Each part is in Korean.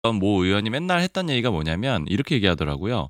모 의원이 맨날 했던 얘기가 뭐냐면 이렇게 얘기하더라고요.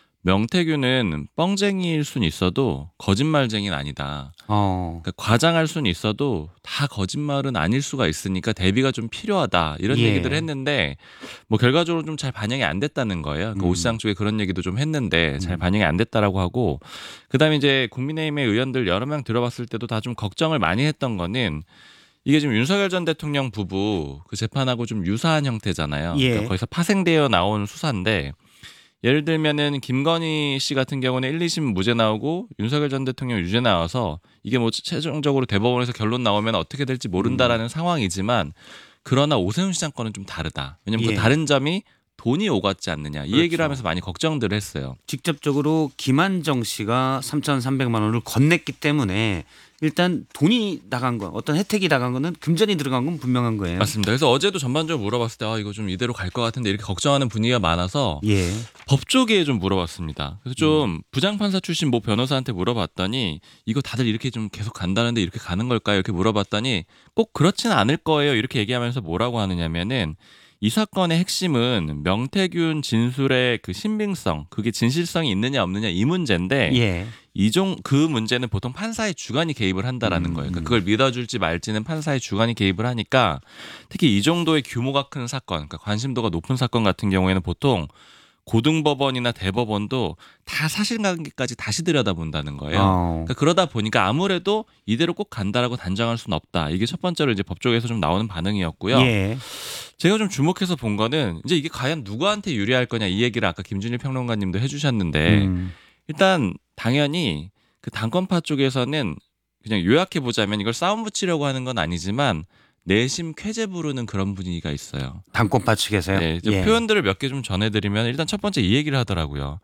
명태균은 뻥쟁이일 순 있어도 거짓말쟁이는 아니다. 그러니까 과장할 수는 있어도 다 거짓말은 아닐 수가 있으니까 대비가 좀 필요하다 이런 얘기들을 예. 했는데 뭐 결과적으로 좀 잘 반영이 안 됐다는 거예요. 그러니까 오 시장 쪽에 그런 얘기도 좀 했는데 잘 반영이 안 됐다라고 하고 그다음에 이제 국민의힘의 의원들 여러 명 들어봤을 때도 다 좀 걱정을 많이 했던 거는 이게 지금 윤석열 전 대통령 부부 그 재판하고 좀 유사한 형태잖아요. 그러니까 예. 거기서 파생되어 나온 수사인데 예를 들면은 김건희 씨 같은 경우는 1, 2심 무죄 나오고 윤석열 전 대통령 유죄 나와서 이게 뭐 최종적으로 대법원에서 결론 나오면 어떻게 될지 모른다라는 상황이지만 그러나 오세훈 시장 건은 좀 다르다. 왜냐면 그 예. 다른 점이 돈이 오갔지 않느냐 이 얘기를 그렇죠. 하면서 많이 걱정들을 했어요. 직접적으로 김한정 씨가 3,300만 원을 건넸기 때문에 일단 돈이 나간 거 어떤 혜택이 나간 거는 금전이 들어간 건 분명한 거예요. 맞습니다. 그래서 어제도 전반적으로 물어봤을 때 이거 좀 이대로 갈 것 같은데 이렇게 걱정하는 분위기가 많아서 예. 법조계에 좀 물어봤습니다. 그래서 좀 부장판사 출신 모 변호사한테 물어봤더니 이거 다들 이렇게 좀 계속 간다는데 이렇게 가는 걸까요? 이렇게 물어봤더니 꼭 그렇지는 않을 거예요. 이렇게 얘기하면서 뭐라고 하느냐면은 이 사건의 핵심은 명태균 진술의 그 신빙성, 그게 진실성이 있느냐 없느냐 이 문제인데 예. 그 문제는 보통 판사의 주관이 개입을 한다라는 거예요. 그러니까 그걸 믿어줄지 말지는 판사의 주관이 개입을 하니까 특히 이 정도의 규모가 큰 사건, 그러니까 관심도가 높은 사건 같은 경우에는 보통 고등법원이나 대법원도 다 사실관계까지 다시 들여다본다는 거예요. 그러니까 그러다 보니까 아무래도 이대로 꼭 간다라고 단정할 수는 없다. 이게 첫 번째로 이제 법조계에서 좀 나오는 반응이었고요. 예. 제가 좀 주목해서 본 거는 이제 이게 과연 누구한테 유리할 거냐 이 얘기를 아까 김준일 평론가님도 해주셨는데 일단 당연히 그 당권파 쪽에서는 그냥 요약해 보자면 이걸 싸움 붙이려고 하는 건 아니지만 내심 쾌재 부르는 그런 분위기가 있어요. 당권파 측에서요. 네, 좀 예. 표현들을 몇 개 좀 전해드리면 일단 첫 번째 이 얘기를 하더라고요.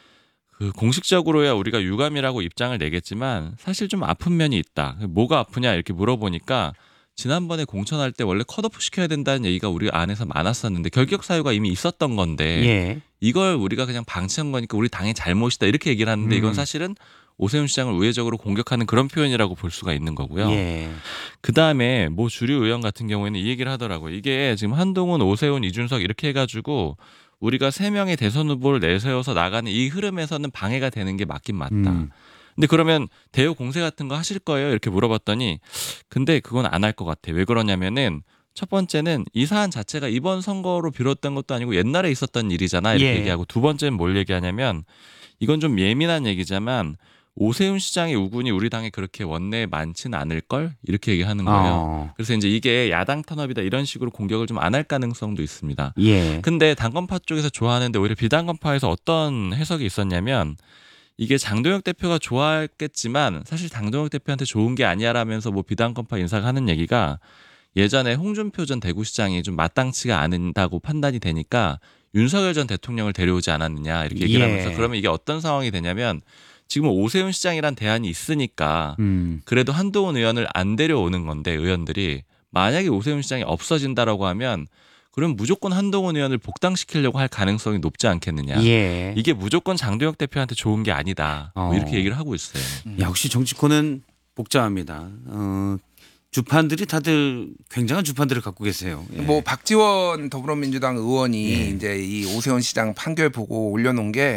그 공식적으로야 우리가 유감이라고 입장을 내겠지만 사실 좀 아픈 면이 있다. 뭐가 아프냐 이렇게 물어보니까 지난번에 공천할 때 원래 컷오프 시켜야 된다는 얘기가 우리 안에서 많았었는데 결격 사유가 이미 있었던 건데 예. 이걸 우리가 그냥 방치한 거니까 우리 당의 잘못이다 이렇게 얘기를 하는데 이건 사실은 오세훈 시장을 우회적으로 공격하는 그런 표현이라고 볼 수가 있는 거고요. 예. 그다음에 모 주류 의원 같은 경우에는 이 얘기를 하더라고요. 이게 지금 한동훈, 오세훈, 이준석 이렇게 해가지고 우리가 3명의 대선 후보를 내세워서 나가는 이 흐름에서는 방해가 되는 게 맞긴 맞다. 근데 그러면 대여 공세 같은 거 하실 거예요? 이렇게 물어봤더니 근데 그건 안 할 것 같아. 왜 그러냐면은 첫 번째는 이 사안 자체가 이번 선거로 비롯된 것도 아니고 옛날에 있었던 일이잖아. 이렇게 예. 얘기하고 두 번째는 뭘 얘기하냐면 이건 좀 예민한 얘기지만 오세훈 시장의 우군이 우리 당에 그렇게 원내에 많지는 않을 걸 이렇게 얘기하는 거예요. 그래서 이제 이게 야당 탄압이다 이런 식으로 공격을 좀 안 할 가능성도 있습니다. 예. 근데 당권파 쪽에서 좋아하는데 오히려 비당권파에서 어떤 해석이 있었냐면 이게 장동혁 대표가 좋아했겠지만 사실 장동혁 대표한테 좋은 게 아니야라면서 뭐 비당권파 인사가 하는 얘기가 예전에 홍준표 전 대구시장이 좀 마땅치가 않다고 판단이 되니까 윤석열 전 대통령을 데려오지 않았느냐 이렇게 얘기를 하면서 그러면 이게 어떤 상황이 되냐면 지금 오세훈 시장이란 대안이 있으니까 그래도 한동훈 의원을 안 데려오는 건데 의원들이 만약에 오세훈 시장이 없어진다라고 하면 그럼 무조건 한동훈 의원을 복당시키려고 할 가능성이 높지 않겠느냐. 예. 이게 무조건 장동혁 대표한테 좋은 게 아니다. 뭐 이렇게 얘기를 하고 있어요. 역시 정치권은 복잡합니다. 주판들이 다들 굉장한 주판들을 갖고 계세요. 예. 뭐 박지원 더불어민주당 의원이 예. 이제 이 오세훈 시장 판결 보고 올려놓은 게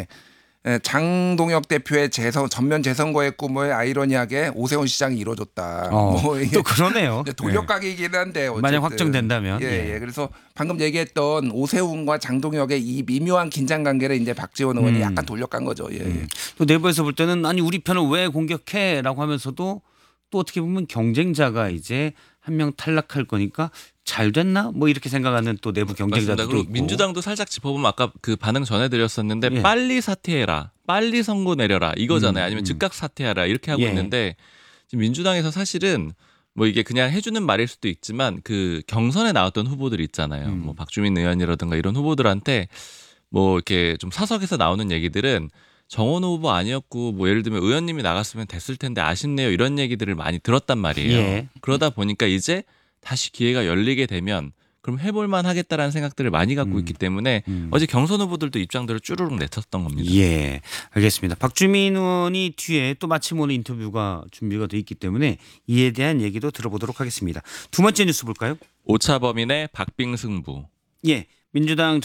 장동혁 대표의 전면 재선거의 꿈을 아이러니하게 오세훈 시장이 이뤄줬다. 뭐 또 그러네요. 돌려가기이긴 한데 어쨌든. 만약 확정된다면. 예. 그래서 방금 얘기했던 오세훈과 장동혁의 이 미묘한 긴장 관계를 이제 박지원 의원이 약간 돌려간 거죠. 예. 또 내부에서 볼 때는 아니 우리 편을 왜 공격해라고 하면서도 또 어떻게 보면 경쟁자가 이제 한 명 탈락할 거니까 잘 됐나 뭐 이렇게 생각하는 또 내부 경쟁자들도 그리고 있고. 민주당도 살짝 짚어보면 아까 그 반응 전해드렸었는데 예. 빨리 사퇴해라, 빨리 선고 내려라 이거잖아요. 아니면 즉각 사퇴하라 이렇게 하고 예. 있는데 지금 민주당에서 사실은 뭐 이게 그냥 해주는 말일 수도 있지만 그 경선에 나왔던 후보들 있잖아요. 뭐 박주민 의원이라든가 이런 후보들한테 뭐 이렇게 좀 사석에서 나오는 얘기들은 정원호 후보 아니었고 뭐 예를 들면 의원님이 나갔으면 됐을 텐데 아쉽네요 이런 얘기들을 많이 들었단 말이에요. 예. 그러다 보니까 이제 다시 기회가 열리게 되면 그럼 해볼만 하겠다라는 생각들을 많이 갖고 있기 때문에 어제 경선 후보들도 입장들을 쭈르륵 내쳤던 겁니다. 예, 알겠습니다. 박주민 의원이 뒤에 또 마침 오늘 인터뷰가 준비가 돼 있기 때문에 이에 대한 얘기도 들어보도록 하겠습니다. 두 번째 뉴스 볼까요? 오차 범인의 박빙 승부. 예, 민주당